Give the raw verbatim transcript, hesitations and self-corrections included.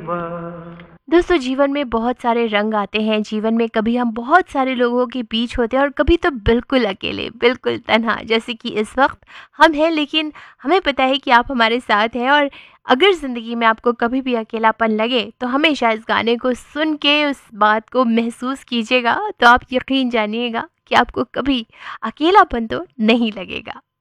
सिवा। दोस्तों, जीवन में बहुत सारे रंग आते हैं। जीवन में कभी हम बहुत सारे लोगों के बीच होते हैं और कभी तो बिल्कुल अकेले, बिल्कुल तन्हा, जैसे कि इस वक्त हम हैं। लेकिन हमें पता है कि आप हमारे साथ हैं। और अगर ज़िंदगी में आपको कभी भी अकेलापन लगे तो हमेशा इस गाने को सुन के उस बात को महसूस कीजिएगा, तो आप यकीन जानिएगा कि आपको कभी अकेलापन तो नहीं लगेगा।